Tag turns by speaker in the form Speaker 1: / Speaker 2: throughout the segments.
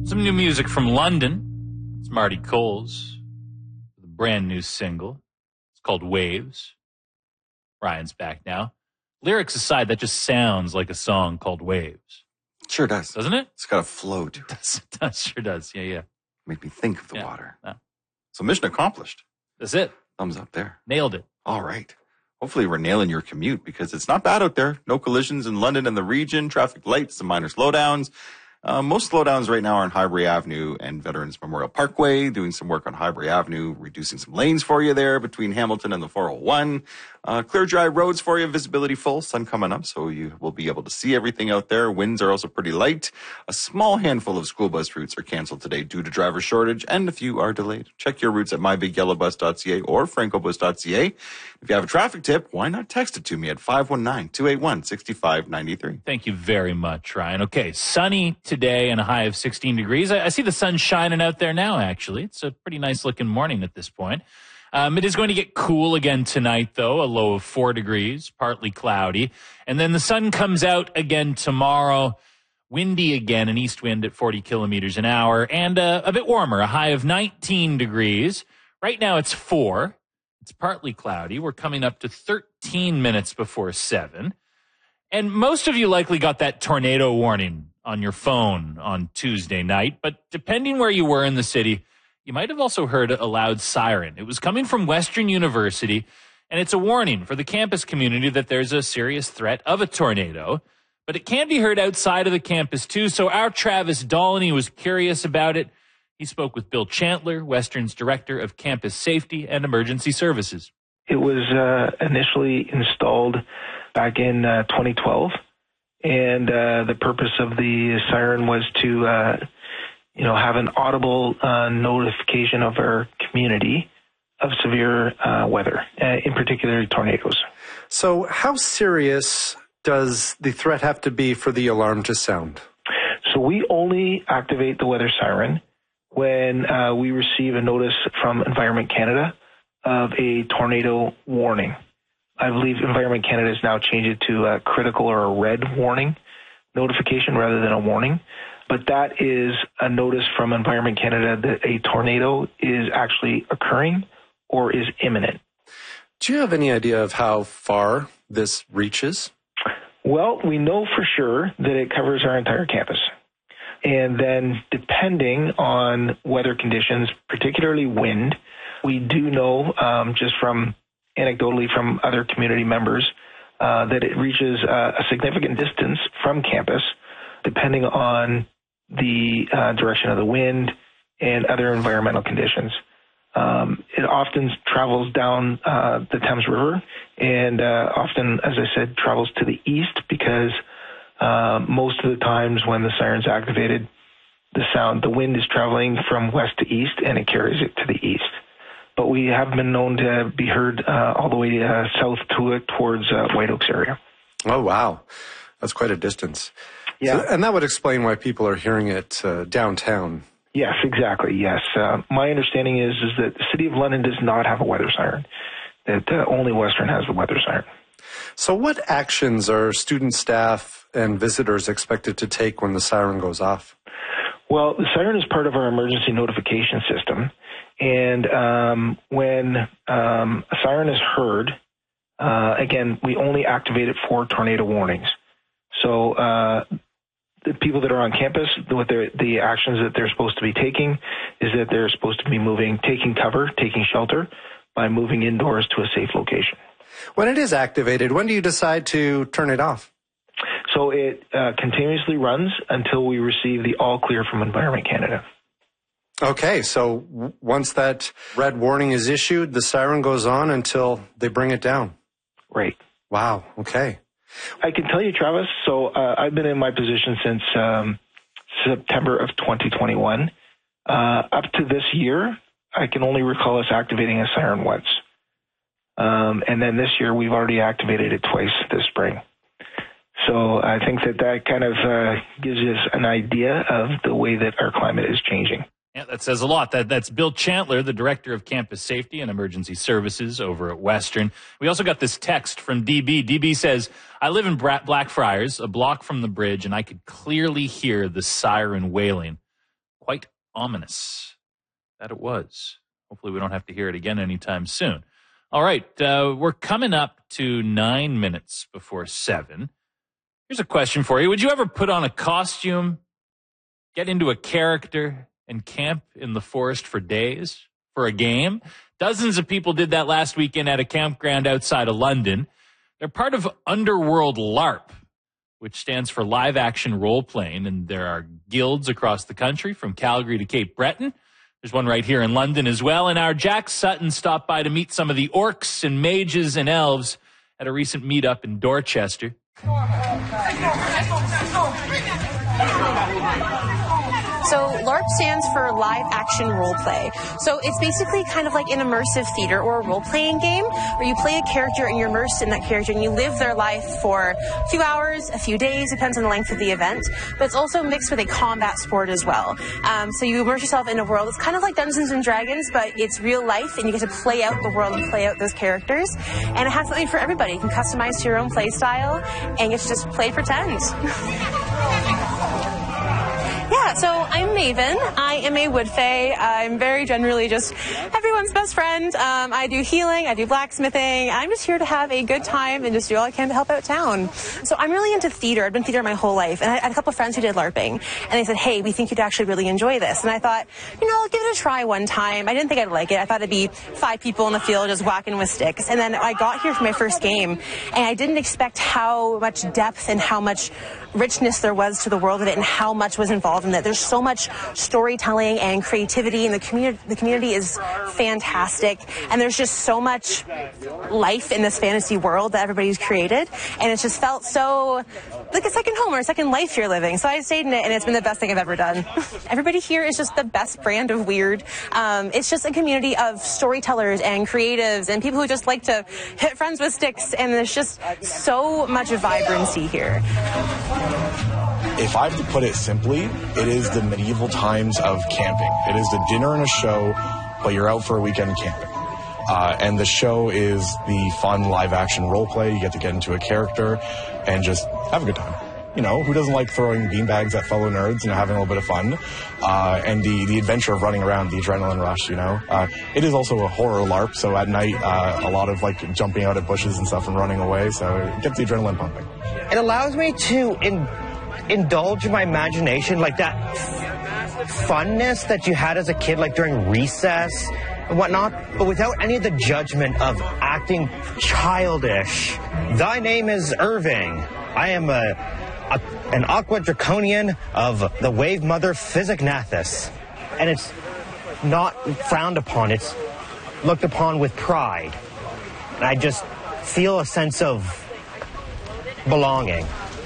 Speaker 1: Some new music from London. It's Marty Coles with a brand new single. It's called Waves. Ryan's back now. Lyrics aside, that just sounds like a song called Waves.
Speaker 2: Sure does.
Speaker 1: Doesn't it?
Speaker 2: It's got a flow to it.
Speaker 1: It does, sure does. Yeah.
Speaker 2: Make me think of the water.
Speaker 1: Yeah.
Speaker 2: So mission accomplished.
Speaker 1: That's it.
Speaker 2: Thumbs up there.
Speaker 1: Nailed it.
Speaker 2: All right. Hopefully we're nailing your commute because it's not bad out there. No collisions in London and the region. Traffic lights, some minor slowdowns. Most slowdowns right now are on Highbury Avenue and Veterans Memorial Parkway, doing some work on Highbury Avenue, reducing some lanes for you there between Hamilton and the 401. Clear, dry roads for you, visibility full, sun coming up, so you will be able to see everything out there. Winds are also pretty light. A small handful of school bus routes are canceled today due to driver shortage, and a few are delayed. Check your routes at mybigyellowbus.ca or francobus.ca. If you have a traffic tip, why not text it to me at 519-281-6593.
Speaker 1: Thank you very much, Ryan. Okay, sunny today and a high of 16 degrees. I see the sun shining out there now, actually. It's a pretty nice looking morning at this point. It is going to get cool again tonight, though, a low of 4 degrees, partly cloudy. And then the sun comes out again tomorrow, windy again, an east wind at 40 kilometers an hour, and a bit warmer, a high of 19 degrees. Right now it's 4. It's partly cloudy. We're coming up to 13 minutes before 7. And most of you likely got that tornado warning on your phone on Tuesday night, but depending where you were in the city, you might have also heard a loud siren. It was coming from Western University, and it's a warning for the campus community that there's a serious threat of a tornado. But it can be heard outside of the campus, too, so our Travis Dolany was curious about it. He spoke with Bill Chantler, Western's Director of Campus Safety and Emergency Services.
Speaker 3: It was initially installed back in 2012, and the purpose of the siren was to have an audible notification of our community of severe weather, in particular tornadoes.
Speaker 4: So how serious does the threat have to be for the alarm to sound?
Speaker 3: So we only activate the weather siren when we receive a notice from Environment Canada of a tornado warning. I believe Environment Canada has now changed it to a critical or a red warning notification rather than a warning. But that is a notice from Environment Canada that a tornado is actually occurring or is imminent.
Speaker 4: Do you have any idea of how far this reaches?
Speaker 3: Well, we know for sure that it covers our entire campus. And then depending on weather conditions, particularly wind, we do know just from anecdotally from other community members that it reaches a significant distance from campus, depending on the direction of the wind and other environmental conditions. It often travels down the Thames River and often, as I said, travels to the east because most of the times when the siren's activated, the wind is traveling from west to east and it carries it to the east. But we have been known to be heard all the way south towards White Oaks area.
Speaker 4: Oh, wow. That's quite a distance.
Speaker 3: Yeah.
Speaker 4: So, and that would explain why people are hearing it downtown.
Speaker 3: Yes, exactly. Yes. My understanding is that the City of London does not have a weather siren, that only Western has the weather siren.
Speaker 4: So what actions are student, staff, and visitors expected to take when the siren goes off?
Speaker 3: Well, the siren is part of our emergency notification system. And when a siren is heard, again, we only activate it for tornado warnings. So the people that are on campus, the actions that they're supposed to be taking is that they're supposed to be taking cover, taking shelter by moving indoors to a safe location.
Speaker 4: When it is activated, when do you decide to turn it off?
Speaker 3: So it continuously runs until we receive the all clear from Environment Canada.
Speaker 4: Okay, so once that red warning is issued, the siren goes on until they bring it down.
Speaker 3: Right.
Speaker 4: Wow, okay.
Speaker 3: I can tell you, Travis, so I've been in my position since September of 2021. Up to this year, I can only recall us activating a siren once. And then this year, we've already activated it twice this spring. So I think that kind of gives us an idea of the way that our climate is changing.
Speaker 1: Yeah, that says a lot. That's Bill Chantler, the Director of Campus Safety and Emergency Services over at Western. We also got this text from DB. DB says, I live in Blackfriars, a block from the bridge, and I could clearly hear the siren wailing. quite ominous. That it was. Hopefully we don't have to hear it again anytime soon. All right, we're coming up to 9 minutes before 7. Here's a question for you. Would you ever put on a costume, get into a character, and camp in the forest for days for a game? Dozens of people did that last weekend at a campground outside of London. They're part of Underworld LARP, which stands for live action role playing, and there are guilds across the country from Calgary to Cape Breton. There's one right here in London as well, and our Jack Sutton stopped by to meet some of the orcs and mages and elves at a recent meetup in Dorchester.
Speaker 5: So LARP stands for Live Action Role Play. So it's basically kind of like an immersive theater or a role-playing game where you play a character and you're immersed in that character and you live their life for a few hours, a few days, depends on the length of the event. But it's also mixed with a combat sport as well. So you immerse yourself in a world. It's kind of like Dungeons and Dragons, but it's real life and you get to play out the world and play out those characters. And it has something for everybody. You can customize to your own play style and you just play pretend. Yeah, so I'm Maven. I am a wood fae. I'm very generally just everyone's best friend. I do healing, I do blacksmithing. I'm just here to have a good time and just do all I can to help out town. So I'm really into theater. I've been theater my whole life. And I had a couple of friends who did LARPing. And they said, hey, we think you'd actually really enjoy this. And I thought, I'll give it a try one time. I didn't think I'd like it. I thought it'd be 5 people in the field just whacking with sticks. And then I got here for my first game. And I didn't expect how much depth and how much richness there was to the world of it and how much was involved in it. There's so much storytelling and creativity, and the community is fantastic, and there's just so much life in this fantasy world that everybody's created, and it just felt so like a second home or a second life you're living. So I stayed in it, and it's been the best thing I've ever done. Everybody here is just the best brand of weird. It's just a community of storytellers and creatives and people who just like to hit friends with sticks, and there's just so much vibrancy here.
Speaker 6: If I have to put it simply, it is the medieval times of camping. It is the dinner and a show, but you're out for a weekend camping. And the show is the fun live-action role play. You get to get into a character and just have a good time. Who doesn't like throwing beanbags at fellow nerds and having a little bit of fun? And the adventure of running around, the adrenaline rush, It is also a horror LARP, so at night, a lot of, jumping out at bushes and stuff and running away, so it gets the adrenaline pumping.
Speaker 7: It allows me to indulge my imagination, like that funness that you had as a kid, like during recess and whatnot, but without any of the judgment of acting childish. Thy name is Irving. I am an Aqua Draconian of the Wave Mother Physignathus. And it's not frowned upon, it's looked upon with pride. And I just feel a sense of belonging.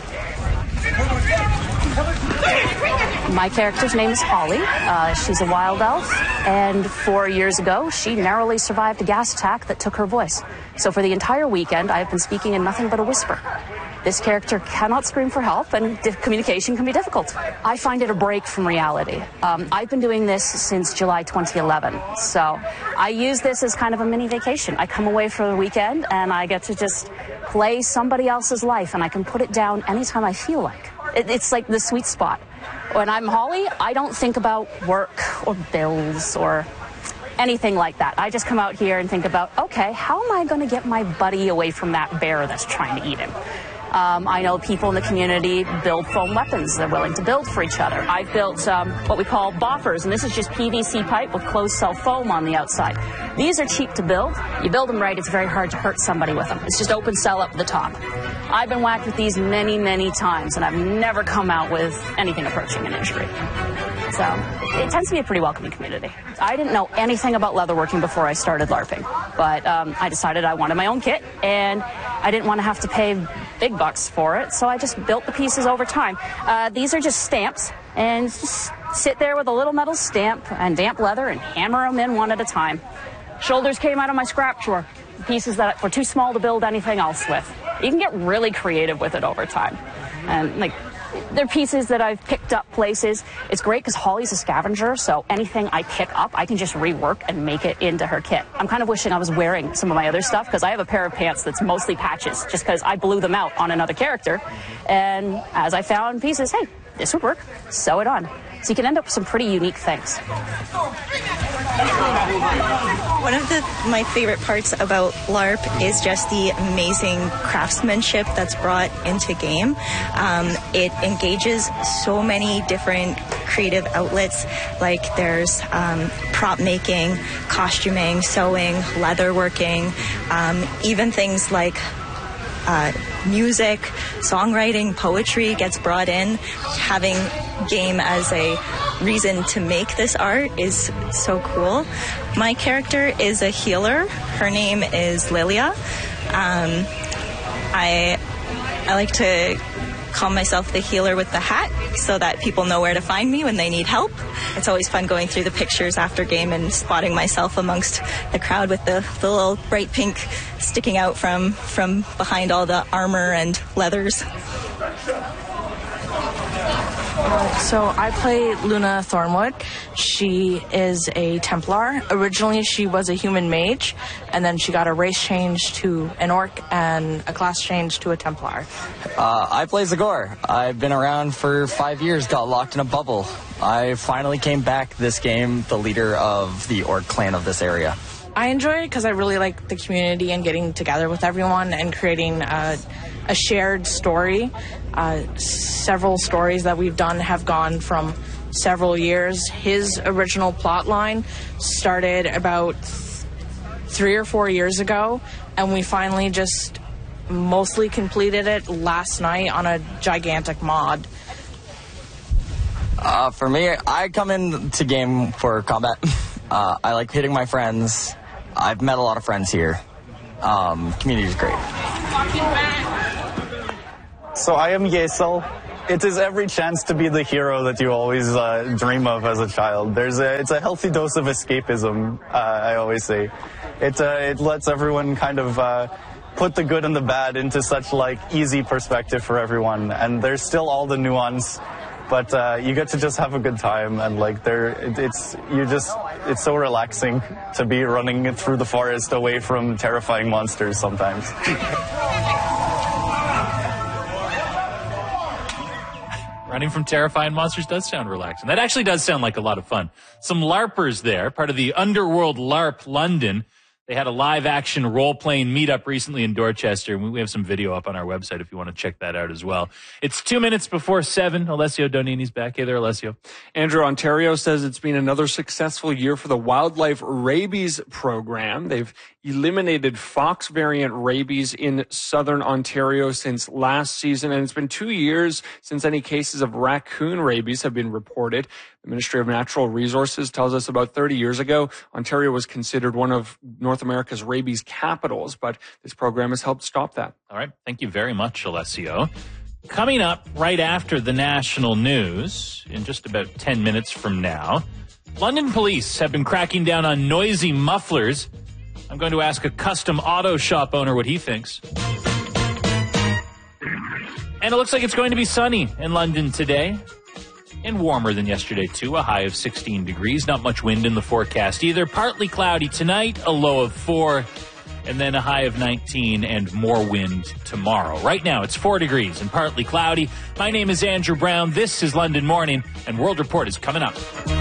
Speaker 8: My character's name is Holly. She's a wild elf, and 4 years ago, she narrowly survived a gas attack that took her voice. So for the entire weekend, I have been speaking in nothing but a whisper. This character cannot scream for help, and communication can be difficult. I find it a break from reality. I've been doing this since July 2011, so I use this as kind of a mini vacation. I come away for the weekend, and I get to just play somebody else's life, and I can put it down anytime I feel like. It's like the sweet spot. When I'm Holly, I don't think about work or bills or anything like that. I just come out here and think about, okay, how am I going to get my buddy away from that bear that's trying to eat him? I know people in the community build foam weapons. They're willing to build for each other. I've built what we call boffers, and this is just PVC pipe with closed-cell foam on the outside. These are cheap to build. You build them right, it's very hard to hurt somebody with them. It's just open cell up the top. I've been whacked with these many, many times, and I've never come out with anything approaching an injury. So it tends to be a pretty welcoming community. I didn't know anything about leatherworking before I started LARPing, but I decided I wanted my own kit, and I didn't want to have to pay big bucks for it, so I just built the pieces over time. These are just stamps, and just sit there with a little metal stamp and damp leather and hammer them in one at a time. Shoulders came out of my scrap drawer, pieces that were too small to build anything else with. You can get really creative with it over time. And they're pieces that I've picked up places. It's great because Holly's a scavenger, so anything I pick up, I can just rework and make it into her kit. I'm kind of wishing I was wearing some of my other stuff because I have a pair of pants that's mostly patches just because I blew them out on another character. And as I found pieces, hey, this would work, sew it on. So you can end up with some pretty unique things.
Speaker 9: One of my favorite parts about LARP is just the amazing craftsmanship that's brought into game. It engages so many different creative outlets, like there's prop making, costuming, sewing, leatherworking, even things like music, songwriting, poetry gets brought in. Having game as a reason to make this art is so cool. My character is a healer. Her name is Lilia. I like to call myself the healer with the hat so that people know where to find me when they need help. It's always fun going through the pictures after game and spotting myself amongst the crowd with the little bright pink sticking out from behind all the armor and leathers.
Speaker 10: So I play Luna Thornwood. She is a Templar. Originally, she was a human mage, and then she got a race change to an orc and a class change to a Templar.
Speaker 11: I play Zagor. I've been around for 5 years, got locked in a bubble. I finally came back this game, the leader of the orc clan of this area.
Speaker 10: I enjoy it because I really like the community and getting together with everyone and creating a shared story. Several stories that we've done have gone from several years. His original plot line started about 3 or 4 years ago, and we finally just mostly completed it last night on a gigantic mod.
Speaker 11: For me, I come into game for combat. I like hitting my friends. I've met a lot of friends here. Community is great.
Speaker 12: So I am Yesel. It is every chance to be the hero that you always dream of as a child. It's a healthy dose of escapism, I always say. It lets everyone kind of put the good and the bad into such like easy perspective for everyone. And there's still all the nuance, but you get to just have a good time. And like it's so relaxing to be running through the forest away from terrifying monsters sometimes.
Speaker 1: Running from terrifying monsters does sound relaxing. That actually does sound like a lot of fun. Some LARPers there, part of the Underworld LARP London. They had a live-action role-playing meetup recently in Dorchester, and we have some video up on our website if you want to check that out as well. It's 2 minutes before 7. Alessio Donini's back. Hey there, Alessio.
Speaker 13: Andrew, Ontario says it's been another successful year for the Wildlife Rabies Program. They've eliminated fox variant rabies in southern Ontario since last season, and it's been 2 years since any cases of raccoon rabies have been reported. The Ministry of Natural Resources tells us about 30 years ago, Ontario was considered one of North America's rabies capitals, but this program has helped stop that.
Speaker 1: All right. Thank you very much, Alessio. Coming up right after the national news, in just about 10 minutes from now, London police have been cracking down on noisy mufflers. I'm going to ask a custom auto shop owner what he thinks. And it looks like it's going to be sunny in London today. And warmer than yesterday, too. A high of 16 degrees. Not much wind in the forecast either. Partly cloudy tonight, a low of 4. And then a high of 19 and more wind tomorrow. Right now, it's 4 degrees and partly cloudy. My name is Andrew Brown. This is London Morning, and World Report is coming up.